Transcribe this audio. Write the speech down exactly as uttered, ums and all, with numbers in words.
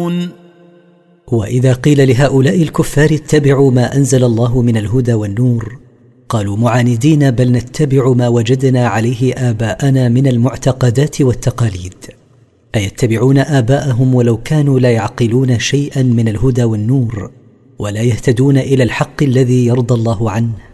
يعلمون. وإذا قيل لهؤلاء الكفار اتبعوا ما أنزل الله من الهدى والنور قالوا معاندين بل نتبع ما وجدنا عليه آباءنا من المعتقدات والتقاليد. أيتبعون آباءهم ولو كانوا لا يعقلون شيئا من الهدى والنور ولا يهتدون إلى الحق الذي يرضى الله عنه؟